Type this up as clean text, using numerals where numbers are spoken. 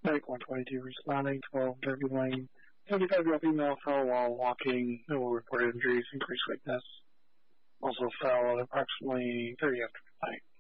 Medic 122 responding, 12 Derby Lane. 75-year-old female fell while walking. No reported injuries, increased weakness. Also fell at approximately 30 after midnight.